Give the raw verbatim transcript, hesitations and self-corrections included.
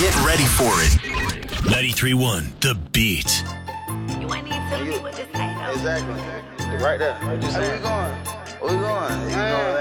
Get ready for it. ninety-three point one, The Beat. You ain't need to tell me what to say, though. Exactly. Right there. Where we going? Where we going? You going